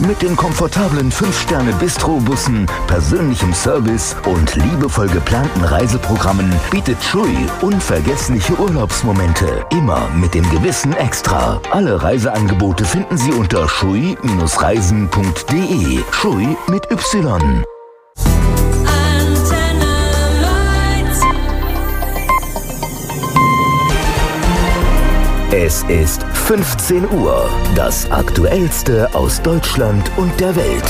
Mit den komfortablen 5-Sterne-Bistro-Bussen, persönlichem Service und liebevoll geplanten Reiseprogrammen bietet TUI unvergessliche Urlaubsmomente. Immer mit dem gewissen Extra. Alle Reiseangebote finden Sie unter schui-reisen.de. Schui mit Y. Es ist 15 Uhr. Das Aktuellste aus Deutschland und der Welt.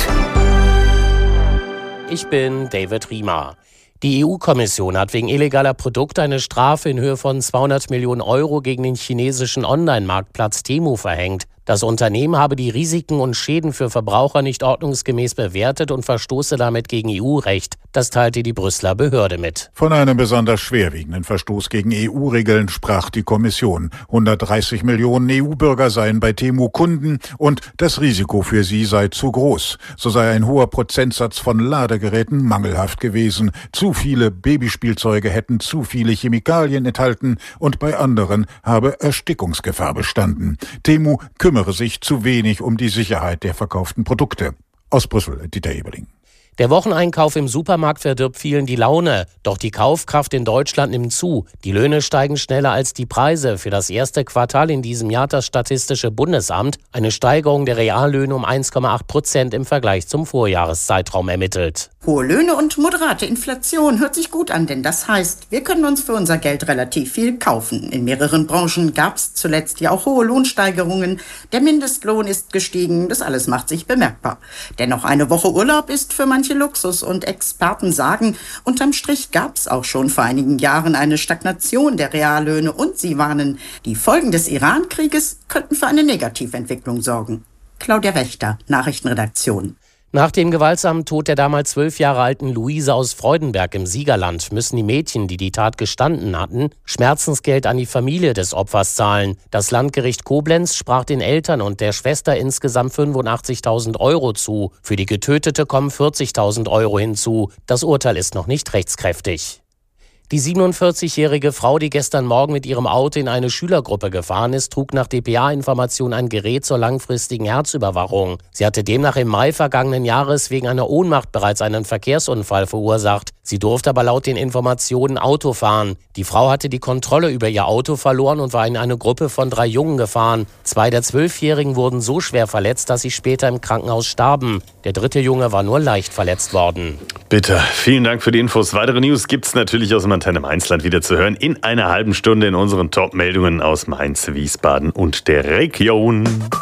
Ich bin David Riemer. Die EU-Kommission hat wegen illegaler Produkte eine Strafe in Höhe von 200 Millionen Euro gegen den chinesischen Online-Marktplatz Temu verhängt. Das Unternehmen habe die Risiken und Schäden für Verbraucher nicht ordnungsgemäß bewertet und verstoße damit gegen EU-Recht. Das teilte die Brüsseler Behörde mit. Von einem besonders schwerwiegenden Verstoß gegen EU-Regeln sprach die Kommission. 130 Millionen EU-Bürger seien bei Temu Kunden und das Risiko für sie sei zu groß. So sei ein hoher Prozentsatz von Ladegeräten mangelhaft gewesen. Zu viele Babyspielzeuge hätten zu viele Chemikalien enthalten und bei anderen habe Erstickungsgefahr bestanden. Temu kümmere sich zu wenig um die Sicherheit der verkauften Produkte. Aus Brüssel, Dieter Eberling. Der Wocheneinkauf im Supermarkt verdirbt vielen die Laune. Doch die Kaufkraft in Deutschland nimmt zu. Die Löhne steigen schneller als die Preise. Für das erste Quartal in diesem Jahr hat das Statistische Bundesamt eine Steigerung der Reallöhne um 1,8% im Vergleich zum Vorjahreszeitraum ermittelt. Hohe Löhne und moderate Inflation hört sich gut an, denn das heißt, wir können uns für unser Geld relativ viel kaufen. In mehreren Branchen gab es zuletzt ja auch hohe Lohnsteigerungen. Der Mindestlohn ist gestiegen, das alles macht sich bemerkbar. Dennoch eine Woche Urlaub ist für manche Luxus und Experten sagen, unterm Strich gab es auch schon vor einigen Jahren eine Stagnation der Reallöhne und sie warnen, die Folgen des Iran-Krieges könnten für eine Negativentwicklung sorgen. Claudia Wächter, Nachrichtenredaktion. Nach dem gewaltsamen Tod der damals 12 Jahre alten Luise aus Freudenberg im Siegerland müssen die Mädchen, die die Tat gestanden hatten, Schmerzensgeld an die Familie des Opfers zahlen. Das Landgericht Koblenz sprach den Eltern und der Schwester insgesamt 85.000 Euro zu. Für die Getötete kommen 40.000 Euro hinzu. Das Urteil ist noch nicht rechtskräftig. Die 47-jährige Frau, die gestern Morgen mit ihrem Auto in eine Schülergruppe gefahren ist, trug nach dpa-Information ein Gerät zur langfristigen Herzüberwachung. Sie hatte demnach im Mai vergangenen Jahres wegen einer Ohnmacht bereits einen Verkehrsunfall verursacht. Sie durfte aber laut den Informationen Auto fahren. Die Frau hatte die Kontrolle über ihr Auto verloren und war in eine Gruppe von 3 Jungen gefahren. 2 der 12-Jährigen wurden so schwer verletzt, dass sie später im Krankenhaus starben. Der 3. Junge war nur leicht verletzt worden. Bitte, vielen Dank für die Infos. Weitere News gibt's natürlich aus dem Antenne Mainzland wieder zu hören in einer halben Stunde in unseren Top-Meldungen aus Mainz, Wiesbaden und der Region.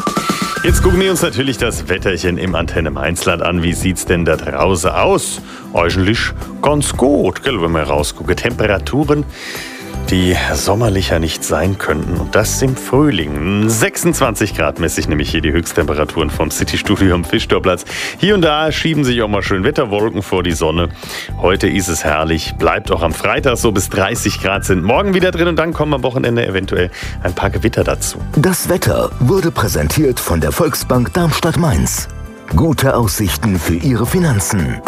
Jetzt gucken wir uns natürlich das Wetterchen im Antenne Mainzland an. Wie sieht's denn da draußen aus? Eigentlich ganz gut, gell, wenn wir rausgucken. Temperaturen, die sommerlicher nicht sein könnten. Und das im Frühling. 26 Grad messe ich nämlich hier die Höchsttemperaturen vom City-Studio am Fischtorplatz. Hier und da schieben sich auch mal schön Wetterwolken vor die Sonne. Heute ist es herrlich. Bleibt auch am Freitag so bis 30 Grad sind. Morgen wieder drin und dann kommen am Wochenende eventuell ein paar Gewitter dazu. Das Wetter wurde präsentiert von der Volksbank Darmstadt-Mainz. Gute Aussichten für Ihre Finanzen.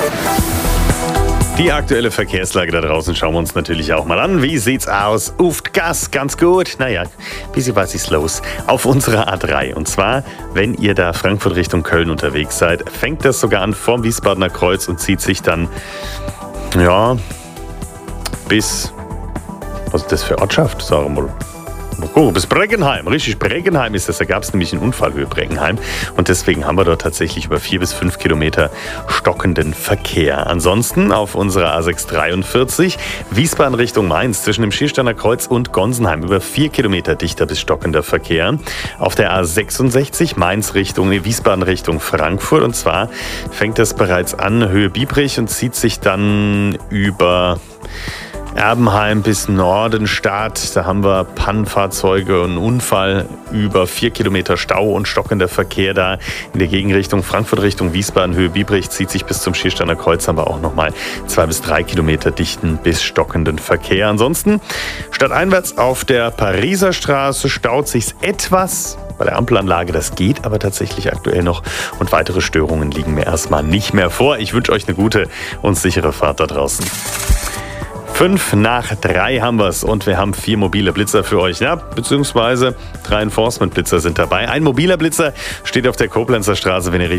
Die aktuelle Verkehrslage da draußen schauen wir uns natürlich auch mal an. Wie sieht's aus? Uft Gas, ganz gut. Naja, bisschen was ist los auf unserer A3. Und zwar, wenn ihr da Frankfurt Richtung Köln unterwegs seid, fängt das sogar an vorm Wiesbadener Kreuz und zieht sich dann, ja, bis, was ist das für Ortschaft, sagen wir mal. Oh, bis Breckenheim, richtig, Breckenheim ist das. Da gab es nämlich einen Unfall über Breckenheim und deswegen haben wir dort tatsächlich über 4 bis 5 Kilometer stockenden Verkehr. Ansonsten auf unserer A643 Wiesbaden Richtung Mainz zwischen dem Schiersteiner Kreuz und Gonsenheim über 4 Kilometer dichter bis stockender Verkehr. Auf der A66 Wiesbaden Richtung Frankfurt und zwar fängt das bereits an Höhe Biebrich und zieht sich dann über Erbenheim bis Nordenstadt, da haben wir Pannenfahrzeuge und einen Unfall, über 4 Kilometer Stau und stockender Verkehr da. In der Gegenrichtung Frankfurt Richtung Wiesbaden, Höhe Biebrich, zieht sich bis zum Schiersteiner Kreuz, haben wir auch nochmal 2 bis 3 Kilometer dichten bis stockenden Verkehr. Ansonsten stadteinwärts auf der Pariser Straße staut sich's etwas. Bei der Ampelanlage, das geht aber tatsächlich aktuell noch und weitere Störungen liegen mir erstmal nicht mehr vor. Ich wünsche euch eine gute und sichere Fahrt da draußen. 5 nach 3 haben wir es und wir haben 4 mobile Blitzer für euch, ja, beziehungsweise 3 Enforcement-Blitzer sind dabei. Ein mobiler Blitzer steht auf der Koblenzer Straße, wenn ihr